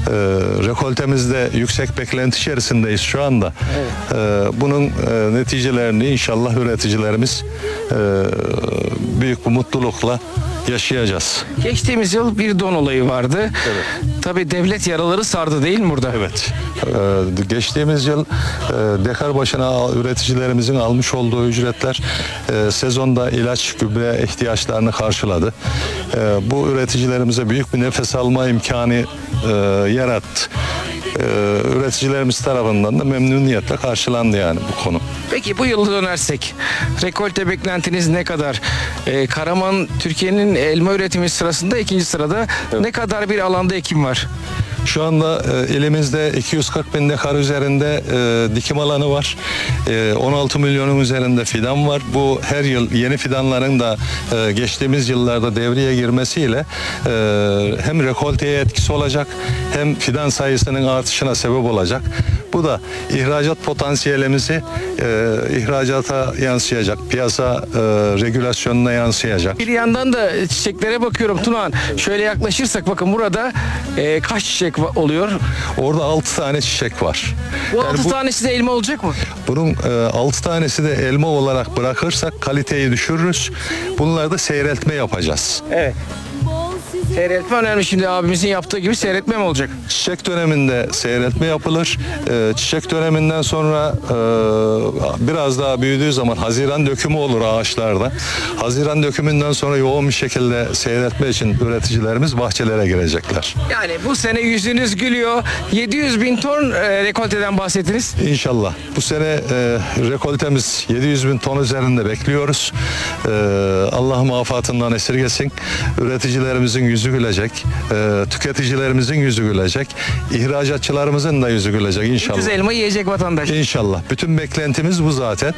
Rekoltemizde yüksek beklenti içerisindeyiz şu anda. Bunun neticelerini inşallah üreticilerimiz büyük bir mutlulukla yaşayacağız. Geçtiğimiz yıl bir don olayı vardı. Evet. Tabii devlet yaraları sardı değil mi burada? Evet. Geçtiğimiz yıl dekar başına üreticilerimizin almış olduğu ücretler sezonda ilaç, gübre ihtiyaçlarını karşıladı. Bu üreticilerimize büyük bir nefes alma imkanı yarattı. Üreticilerimiz tarafından da memnuniyetle karşılandı yani bu konu. Peki bu yıl dönersek rekolte beklentiniz ne kadar? Karaman Türkiye'nin elma üretimi sırasında 2. sırada. Evet. Ne kadar bir alanda ekim var? Şu anda elimizde 240 bin dekar üzerinde dikim alanı var. 16 milyonun üzerinde fidan var. Bu her yıl yeni fidanların da geçtiğimiz yıllarda devreye girmesiyle hem rekolteye etkisi olacak hem fidan sayısının artışına sebep olacak. Bu da ihracat potansiyelimizi ihracata yansıyacak. Piyasa regülasyonuna yansıyacak. Bir yandan da çiçeklere bakıyorum Tunağan. Şöyle yaklaşırsak bakın burada kaç çiçek oluyor? Orada 6 tane çiçek var. Bu Yani 6 tanesi de elma olacak mı? Bunun 6 tanesi de elma olarak bırakırsak kaliteyi düşürürüz. Bunları da seyreltme yapacağız. Evet. Seyretme önemli, şimdi abimizin yaptığı gibi seyretme mi olacak? Çiçek döneminde seyreltme yapılır. Çiçek döneminden sonra biraz daha büyüdüğü zaman Haziran dökümü olur ağaçlarda. Haziran dökümünden sonra yoğun bir şekilde seyretme için üreticilerimiz bahçelere girecekler. Yani bu sene yüzünüz gülüyor. 700 bin ton rekolteden bahsettiniz. İnşallah. Bu sene rekoltemiz 700 bin ton üzerinde bekliyoruz. Allah muvafatından esirgesin. Üreticilerimizin yüzü gülecek. Tüketicilerimizin yüzü gülecek. İhracatçılarımızın da yüzü gülecek inşallah. Ucuz elma yiyecek vatandaş. İnşallah. Bütün beklentimiz bu zaten.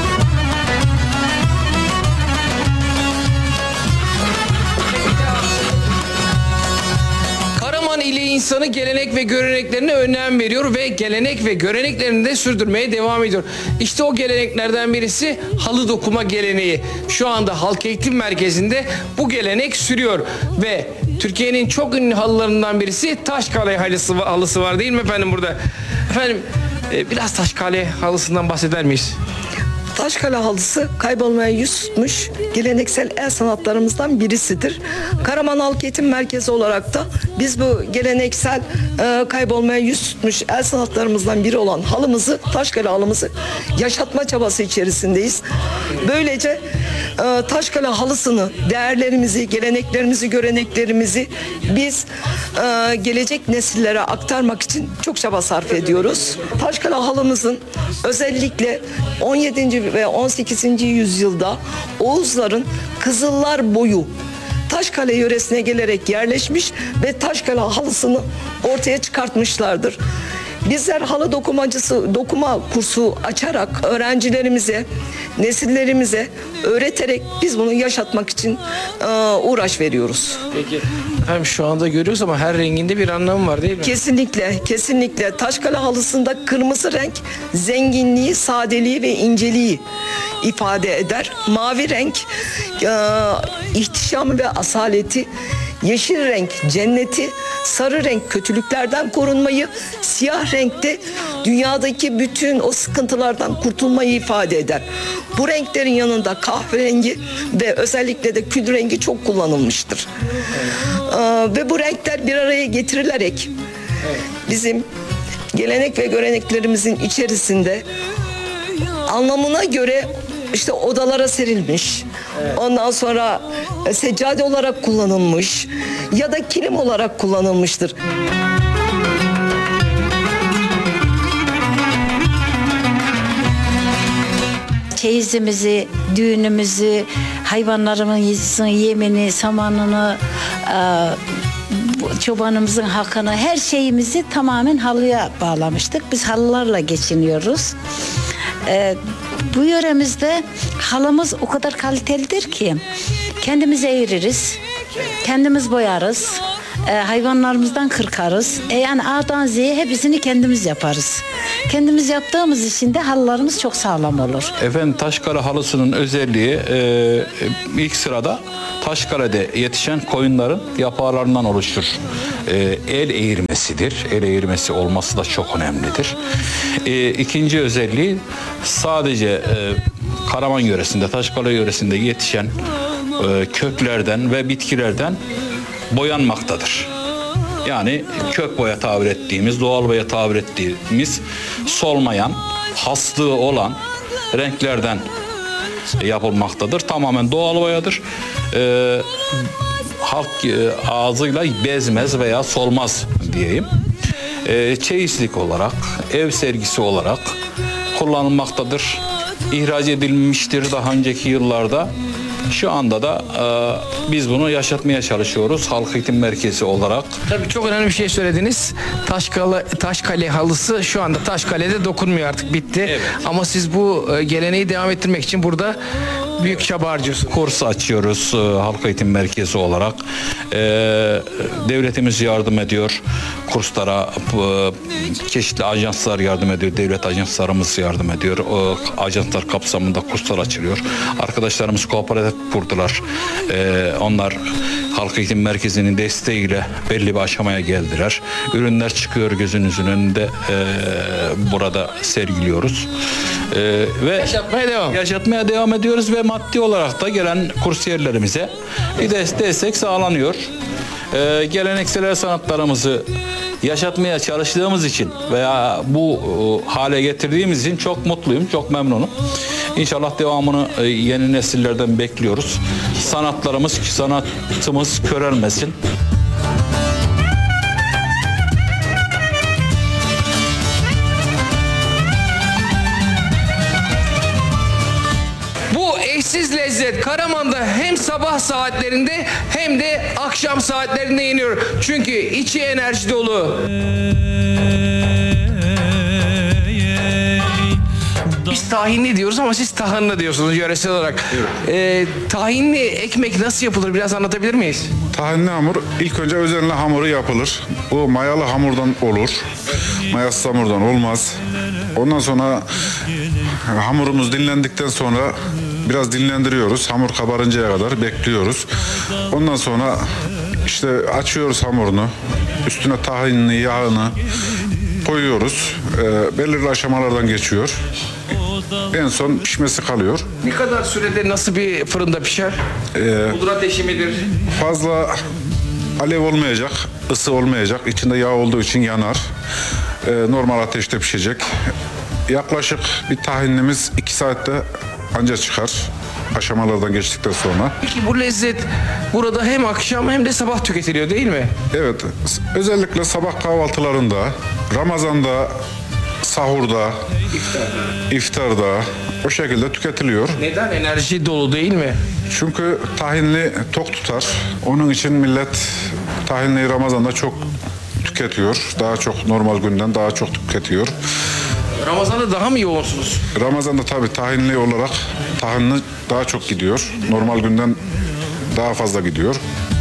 Karaman ili insanı gelenek ve göreneklerine önem veriyor ve gelenek ve göreneklerini de sürdürmeye devam ediyor. İşte o geleneklerden birisi halı dokuma geleneği. Şu anda Halk Eğitim Merkezi'nde bu gelenek sürüyor ve Türkiye'nin çok ünlü halılarından birisi Taşkale halısı var değil mi efendim burada? Efendim biraz Taşkale halısından bahseder miyiz? Taşkale halısı kaybolmaya yüz tutmuş geleneksel el sanatlarımızdan birisidir. Karaman Halk Eğitim Merkezi olarak da biz bu geleneksel kaybolmaya yüz tutmuş el sanatlarımızdan biri olan halımızı, Taşkale halımızı yaşatma çabası içerisindeyiz. Böylece Taşkale halısını, değerlerimizi, geleneklerimizi, göreneklerimizi biz gelecek nesillere aktarmak için çok çaba sarf ediyoruz. Taşkale halımızın özellikle 17. ve 18. yüzyılda Oğuzların Kızıllar boyu Taşkale yöresine gelerek yerleşmiş ve Taşkale halısını ortaya çıkartmışlardır. Bizler halı dokuma kursu açarak öğrencilerimize, nesillerimize öğreterek biz bunu yaşatmak için uğraş veriyoruz. Peki efendim şu anda görüyoruz ama her renginde bir anlamı var değil mi? Kesinlikle, kesinlikle. Taşkale halısında kırmızı renk zenginliği, sadeliği ve inceliği ifade eder. Mavi renk ihtişamı ve asaleti, yeşil renk cenneti, sarı renk kötülüklerden korunmayı, siyah renkte dünyadaki bütün o sıkıntılardan kurtulmayı ifade eder. Bu renklerin yanında kahverengi ve özellikle de kül rengi çok kullanılmıştır. Ve bu renkler bir araya getirilerek bizim gelenek ve göreneklerimizin içerisinde anlamına göre işte odalara serilmiş. Ondan sonra seccade olarak kullanılmış ya da kilim olarak kullanılmıştır. Çeyizimizi, düğünümüzü, hayvanlarımızın yemini, samanını, çobanımızın hakkını, her şeyimizi tamamen halıya bağlamıştık. Biz halılarla geçiniyoruz. Bu yöremizde halımız o kadar kalitelidir ki kendimiz eğiririz, kendimiz boyarız. hayvanlarımızdan kırkarız. Yani A'dan Z'ye hepsini kendimiz yaparız. Kendimiz yaptığımız için de halılarımız çok sağlam olur. Efendim Taşkale halısının özelliği ilk sırada Taşkale'de yetişen koyunların yaprağlarından oluşur. El eğirmesidir. El eğirmesi olması da çok önemlidir. İkinci özelliği sadece Karaman yöresinde, Taşkale yöresinde yetişen köklerden ve bitkilerden boyanmaktadır. Yani kök boya tabir ettiğimiz, doğal boya tabir ettiğimiz solmayan, haslığı olan renklerden yapılmaktadır. Tamamen doğal boyadır. Halk ağzıyla bezmez veya solmaz diyeyim. Çeyizlik olarak, ev sergisi olarak kullanılmaktadır. İhraç edilmiştir daha önceki yıllarda. Şu anda da biz bunu yaşatmaya çalışıyoruz halk eğitim merkezi olarak. Tabii çok önemli bir şey söylediniz. Taşkale halısı şu anda Taşkale'de dokunmuyor, artık bitti. Evet. Ama siz bu geleneği devam ettirmek için burada büyük çaba harcıyorsunuz. Kurs açıyoruz halk eğitim merkezi olarak. Devletimiz yardım ediyor. Kurslara çeşitli ajanslar yardım ediyor. Devlet ajanslarımız yardım ediyor. O ajanslar kapsamında kurslar açılıyor. Arkadaşlarımız kooperatif kurdular. Onlar halk eğitim merkezinin desteğiyle belli bir aşamaya geldiler. Ürünler çıkıyor gözünüzün önünde. Burada sergiliyoruz. Ve yaşatmaya devam ediyoruz ve maddi olarak da gelen kursiyerlerimize bir destek sağlanıyor. Geleneksel sanatlarımızı yaşatmaya çalıştığımız için veya bu hale getirdiğimiz için çok mutluyum, çok memnunum. İnşallah devamını yeni nesillerden bekliyoruz. Sanatımız körelmesin. Bu eşsiz lezzet Karaman'da hem sabah saatlerinde hem de akşam saatlerinde yeniyor. Çünkü içi enerji dolu. Biz tahinli diyoruz ama siz tahınlı diyorsunuz yöresel olarak. Tahinli ekmek nasıl yapılır, biraz anlatabilir miyiz? Tahinli hamur ilk önce özenle hamuru yapılır. Bu mayalı hamurdan olur. Mayasız hamurdan olmaz. Ondan sonra hamurumuz dinlendikten sonra biraz dinlendiriyoruz. Hamur kabarıncaya kadar bekliyoruz. Ondan sonra işte açıyoruz hamurunu. Üstüne tahinli yağını koyuyoruz. Belirli aşamalardan geçiyor. En son pişmesi kalıyor. Ne kadar sürede nasıl bir fırında pişer? Budur ateşi midir? Fazla alev olmayacak, ısı olmayacak. İçinde yağ olduğu için yanar. Normal ateşte pişecek. Yaklaşık bir tahinimiz 2 saatte anca çıkar. Aşamalardan geçtikten sonra. Peki bu lezzet burada hem akşam hem de sabah tüketiliyor değil mi? Evet, özellikle sabah kahvaltılarında, Ramazan'da, sahurda, iftarda o şekilde tüketiliyor. Neden? Enerji dolu değil mi? Çünkü tahinli tok tutar. Onun için millet tahinliyi Ramazan'da çok tüketiyor. Daha çok normal günden daha çok tüketiyor. Ramazan'da daha mı yoğunsunuz? Ramazan'da tabii tahinli olarak tahinli daha çok gidiyor. Normal günden daha fazla gidiyor.